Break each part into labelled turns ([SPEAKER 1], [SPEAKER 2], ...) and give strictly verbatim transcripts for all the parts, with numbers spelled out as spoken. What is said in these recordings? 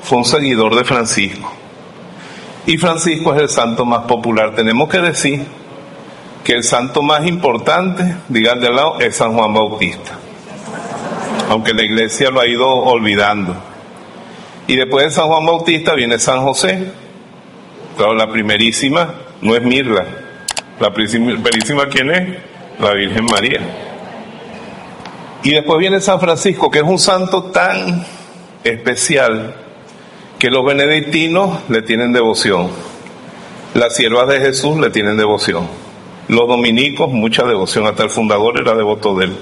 [SPEAKER 1] fue un seguidor de Francisco. Y Francisco es el santo más popular. Tenemos que decir que el santo más importante, digan de al lado, es San Juan Bautista. Aunque la iglesia lo ha ido olvidando. Y después de San Juan Bautista viene San José. Claro, la primerísima no es Mirla. La primerísima, ¿quién es? La Virgen María. Y después viene San Francisco, que es un santo tan especial que los benedictinos le tienen devoción. Las siervas de Jesús le tienen devoción. Los dominicos, mucha devoción. Hasta el fundador era devoto de él.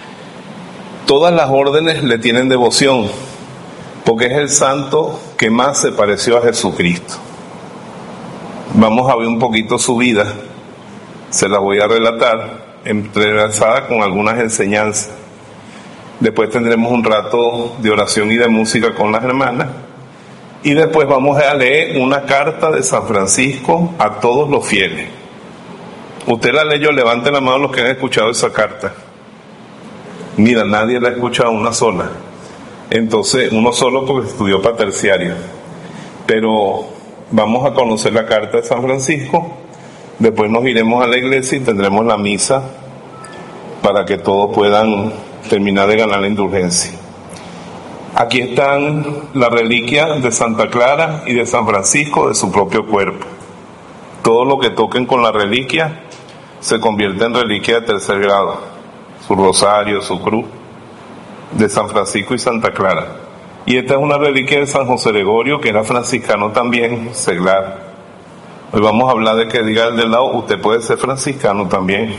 [SPEAKER 1] Todas las órdenes le tienen devoción, porque es el santo que más se pareció a Jesucristo. Vamos a ver un poquito su vida. Se las voy a relatar, entrelazada con algunas enseñanzas. Después tendremos un rato de oración y de música con las hermanas. Y después vamos a leer una carta de San Francisco a todos los fieles. Usted la leyó, levanten la mano los que han escuchado esa carta. Mira, nadie la ha escuchado una sola. Entonces, uno solo porque estudió para terciario. Pero vamos a conocer la carta de San Francisco. Después nos iremos a la iglesia y tendremos la misa para que todos puedan terminar de ganar la indulgencia. Aquí están las reliquias de Santa Clara y de San Francisco de su propio cuerpo. Todo lo que toquen con la reliquia se convierte en reliquia de tercer grado. Su rosario, su cruz, de San Francisco y Santa Clara. Y esta es una reliquia de San José Gregorio, que era franciscano también, seglar. Hoy vamos a hablar de que diga el del lado, usted puede ser franciscano también,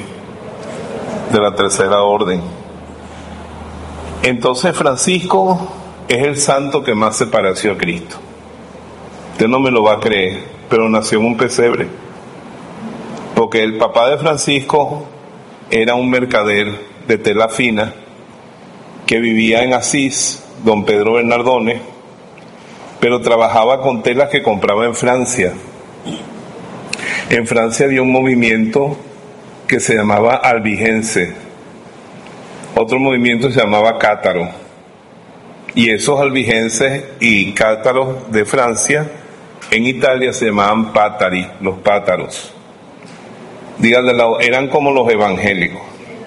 [SPEAKER 1] de la tercera orden. Entonces Francisco es el santo que más se pareció a Cristo. Usted no me lo va a creer, pero nació en un pesebre. Porque el papá de Francisco era un mercader de tela fina que vivía en Asís, don Pedro Bernardones, pero trabajaba con telas que compraba en Francia. En Francia había un movimiento que se llamaba albigense, otro movimiento se llamaba cátaro, y esos albigenses y cátaros de Francia en Italia se llamaban pátari, los pátaros. Díganle, eran como los evangélicos.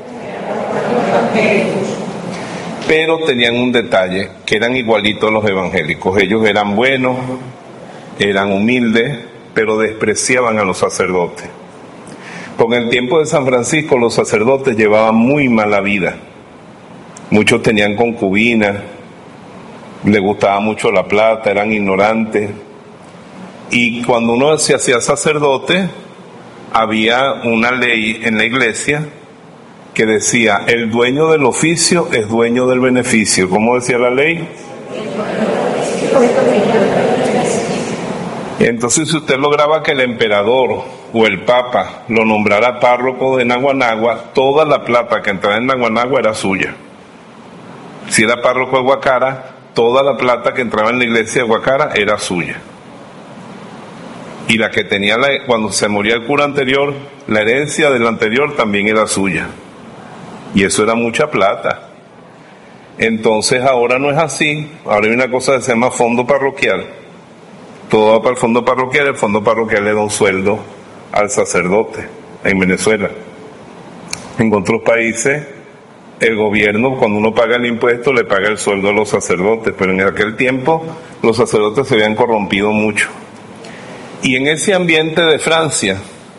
[SPEAKER 1] Pero tenían un detalle, que eran igualitos a los evangélicos. Ellos eran buenos, eran humildes, pero despreciaban a los sacerdotes. Porque en el tiempo de San Francisco los sacerdotes llevaban muy mala vida. Muchos tenían concubinas, les gustaba mucho la plata, eran ignorantes. Y cuando uno se hacía sacerdote, había una ley en la iglesia que decía, el dueño del oficio es dueño del beneficio. ¿Cómo decía la ley? Entonces, si usted lograba que el emperador o el papa lo nombrara párroco de Naguanagua, toda la plata que entraba en Naguanagua era suya. Si era párroco de Guacara, toda la plata que entraba en la iglesia de Guacara era suya. Y la que tenía, la, cuando se moría el cura anterior, la herencia del anterior también era suya. Y eso era mucha plata. Entonces ahora no es así. Ahora hay una cosa que se llama fondo parroquial. Todo va para el fondo parroquial. El fondo parroquial le da un sueldo al sacerdote en Venezuela. En otros países, el gobierno, cuando uno paga el impuesto, le paga el sueldo a los sacerdotes. Pero en aquel tiempo, los sacerdotes se habían corrompido mucho. Y en ese ambiente de Francia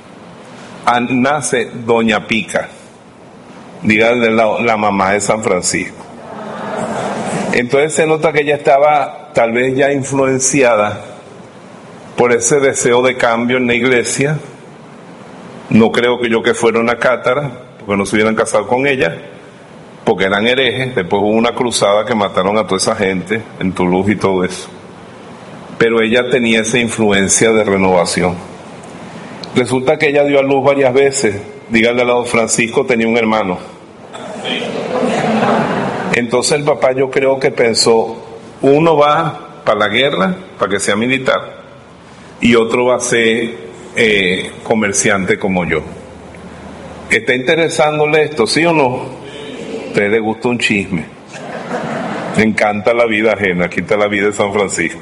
[SPEAKER 1] nace Doña Pica, díganle la, la mamá de San Francisco. Entonces se nota que ella estaba tal vez ya influenciada por ese deseo de cambio en la iglesia. No creo que yo que fuera una cátara, porque no se hubieran casado con ella, porque eran herejes. Después hubo una cruzada que mataron a toda esa gente en Toulouse y todo eso. Pero ella tenía esa influencia de renovación. Resulta que ella dio a luz varias veces. Díganle a don Francisco, tenía un hermano. Entonces el papá, yo creo que pensó, uno va para la guerra, para que sea militar, y otro va a ser eh, comerciante como yo. ¿Está interesándole esto, sí o no? A usted le gusta un chisme. Le encanta la vida ajena. Aquí está la vida de San Francisco.